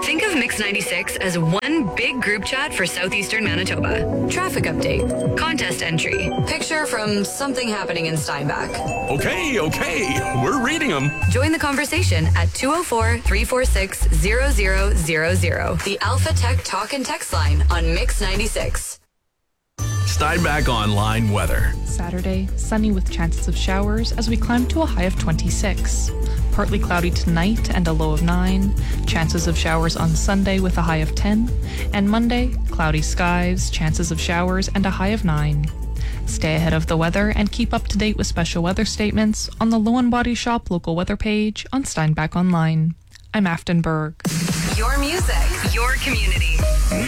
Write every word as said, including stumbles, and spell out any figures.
Think of Mix ninety-six as one big group chat for southeastern Manitoba. Traffic update, contest entry, picture from something happening in Steinbach. Okay, okay, we're reading them. Join the conversation at two oh four, three four six, zero zero zero zero. The Alpha Tech Talk and Text line on Mix ninety-six. Steinbach Online weather. Saturday, sunny with chances of showers as we climb to a high of twenty-six. Partly cloudy tonight and a low of nine. Chances of showers on Sunday with a high of ten. And Monday, cloudy skies, chances of showers and a high of nine. Stay ahead of the weather and keep up to date with special weather statements on the Lowen Body Shop local weather page on Steinbach Online. I'm Afton Berg. Your music, your community.